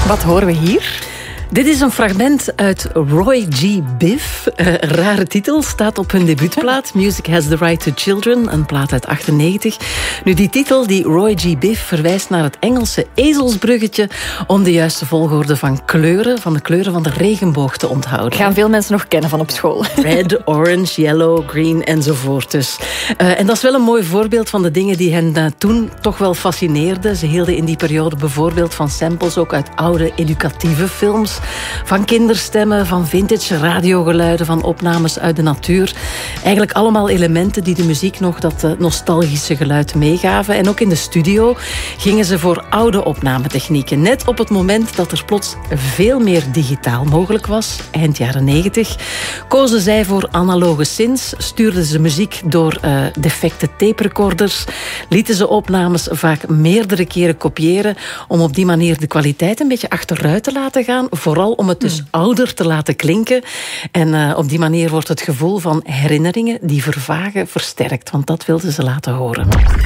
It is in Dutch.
Wat horen we hier? Dit is een fragment uit Roy G. Biv. Rare titel, staat op hun debuutplaat Music Has the Right to Children, een plaat uit 98. Nu, die titel, die Roy G. Biv, verwijst naar het Engelse ezelsbruggetje om de juiste volgorde van de kleuren van de regenboog te onthouden. Gaan veel mensen nog kennen van op school. Red, orange, yellow, green enzovoort dus. En dat is wel een mooi voorbeeld van de dingen die hen toen toch wel fascineerden. Ze hielden in die periode bijvoorbeeld van samples ook uit oude educatieve films, van kinderstemmen, van vintage radiogeluiden, van opnames uit de natuur. Eigenlijk allemaal elementen die de muziek nog dat nostalgische geluid meegaven. En ook in de studio gingen ze voor oude opnametechnieken. Net op het moment dat er plots veel meer digitaal mogelijk was, eind jaren 90, kozen zij voor analoge synths, stuurden ze muziek door defecte tape-recorders, lieten ze opnames vaak meerdere keren kopiëren om op die manier de kwaliteit een beetje achteruit te laten gaan, vooral om het dus ouder te laten klinken. En op die manier wordt het gevoel van herinneringen die vervagen versterkt, want dat wilden ze laten horen.